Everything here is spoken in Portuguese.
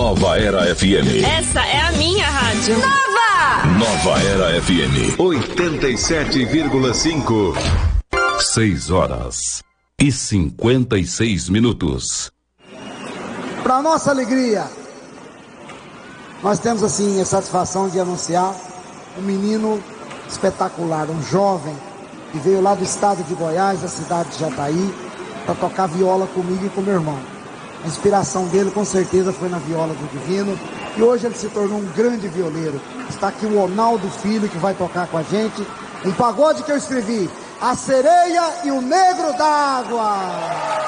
Nova Era FM. Essa é a minha rádio. Nova Era FM 87,5. 6h56. Para nossa alegria, nós temos assim a satisfação de anunciar um menino espetacular, um jovem que veio lá do estado de Goiás, da cidade de Jataí, para tocar viola comigo e com meu irmão. A inspiração dele com certeza foi na viola do Divino, e hoje ele se tornou um grande violeiro. Está aqui o Ronaldo Filho, que vai tocar com a gente um pagode que eu escrevi, A Sereia e o Negro d'Água.